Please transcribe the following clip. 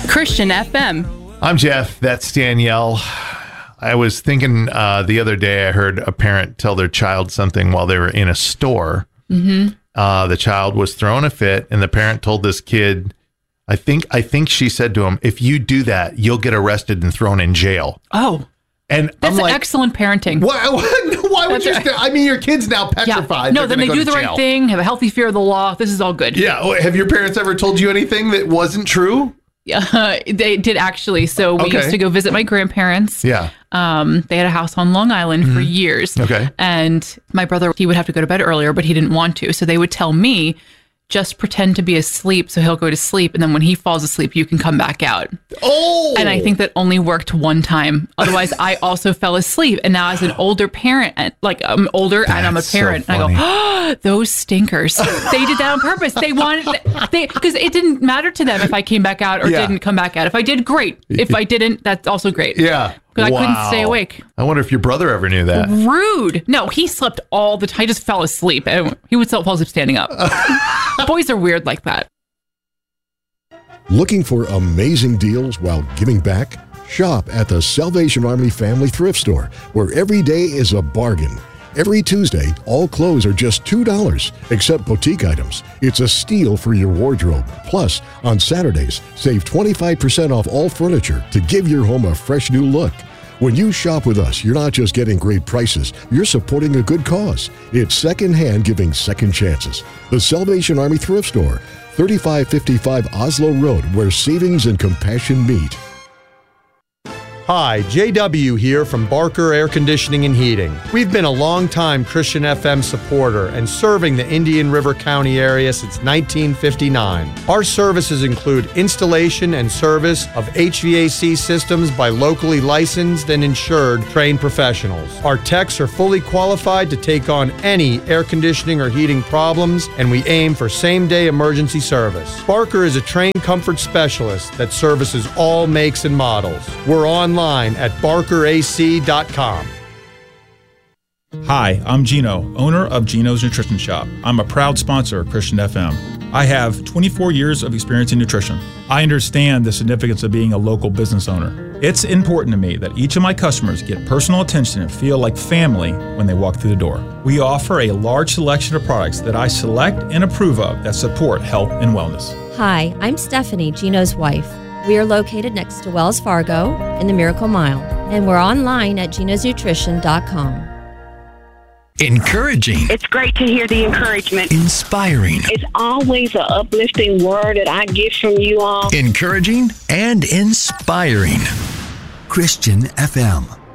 Christian FM. I'm Jeff. That's Danielle. I was thinking the other day I heard a parent tell their child something while they were in a store. Mm-hmm. The child was throwing a fit, and the parent told this kid, I think she said to him, if you do that, you'll get arrested and thrown in jail. Oh. And that's I'm like, excellent parenting. Why would you? I mean, your kid's now petrified. Yeah. No, then they do the right thing, have a healthy fear of the law. This is all good. Yeah. Have your parents ever told you anything that wasn't true? They did actually. So we used to go visit my grandparents. Yeah. They had a house on Long Island for years. Okay. And my brother, he would have to go to bed earlier, but he didn't want to. So they would tell me, just pretend to be asleep, so he'll go to sleep, and then when he falls asleep, you can come back out. Oh! And I think that only worked one time. Otherwise, I also fell asleep. And now as an older parent, like I'm older and I'm a parent, so and I go, oh, those stinkers. They did that on purpose. They wanted, because it didn't matter to them if I came back out or didn't come back out. If I did, great. If I didn't, that's also great. Yeah. Because I couldn't stay awake. I wonder if your brother ever knew that. Rude. No, he slept all the time. He just fell asleep. And he would fall asleep standing up. Boys are weird like that. Looking for amazing deals while giving back? Shop at the Salvation Army Family Thrift Store, where every day is a bargain. Every Tuesday, all clothes are just $2, except boutique items. It's a steal for your wardrobe. Plus, on Saturdays, save 25% off all furniture to give your home a fresh new look. When you shop with us, you're not just getting great prices, you're supporting a good cause. It's secondhand giving second chances. The Salvation Army Thrift Store, 3555 Oslo Road, where savings and compassion meet. Hi, JW here from Barker Air Conditioning and Heating. We've been a long-time Christian FM supporter and serving the Indian River County area since 1959. Our services include installation and service of HVAC systems by locally licensed and insured trained professionals. Our techs are fully qualified to take on any air conditioning or heating problems, and we aim for same-day emergency service. Barker is a trained comfort specialist that services all makes and models. We're online at barkerac.com. Hi, I'm Gino, owner of Gino's Nutrition Shop. I'm a proud sponsor of Christian FM. I have 24 years of experience in nutrition. I understand the significance of being a local business owner. It's important to me that each of my customers get personal attention and feel like family when they walk through the door. We offer a large selection of products that I select and approve of that support health and wellness. Hi, I'm Stephanie, Gino's wife. We are located next to Wells Fargo in the Miracle Mile, and we're online at genosnutrition.com. Encouraging. It's great to hear the encouragement. Inspiring. It's always an uplifting word that I get from you all. Encouraging and inspiring. Christian FM.